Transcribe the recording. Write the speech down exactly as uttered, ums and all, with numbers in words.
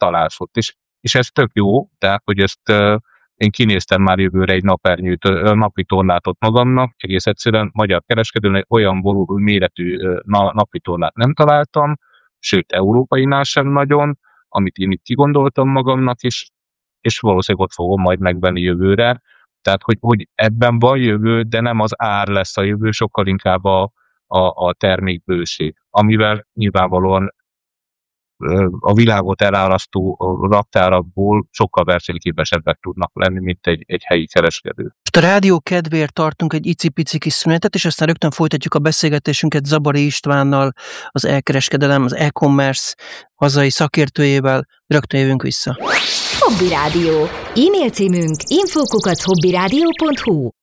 találsz ott. És, és ez tök jó, tehát hogy ezt uh, én kinéztem már jövőre egy napernyőt, uh, napi tornátot magamnak, egész egyszerűen magyar kereskedőnek olyan volumen méretű uh, napi tornát nem találtam, sőt, európainál sem nagyon, amit én itt kigondoltam magamnak, és, és valószínűleg ott fogom majd megvenni jövőre. Tehát, hogy, hogy ebben van jövő, de nem az ár lesz a jövő, sokkal inkább a, a, a termékbőség, amivel nyilvánvalóan a világot elárasztó raktárakból sokkal versenyképesebbek tudnak lenni, mint egy, egy helyi kereskedő. Most a rádió kedvéért tartunk egy icipici kis szünetet, és aztán rögtön folytatjuk a beszélgetésünket Zabari Istvánnal, az elkereskedelem, az e-commerce hazai szakértőjével. Rögtön jövünk vissza. Hobby Rádió. E-mail címünk info kukac hobbyradio pont hu.